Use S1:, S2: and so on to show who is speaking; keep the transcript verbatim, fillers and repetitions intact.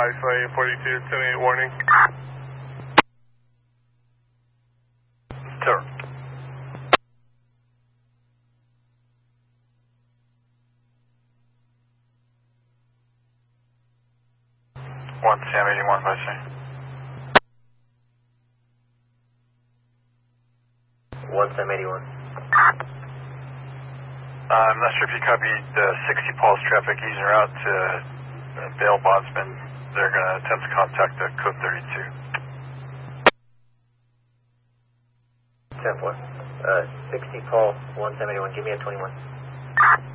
S1: five five forty-two, ten eight warning.
S2: Sir. One Sam eighty-one by C.
S3: One Sam eighty-one.
S2: Uh, I'm not sure if you copied uh, sixty Pulse traffic easing route to uh, Bail Bondsman. They're going to attempt to contact the code thirty-two.
S3: ten four. Uh, sixty Paul, one Sam eighty-one. Give me a twenty-one.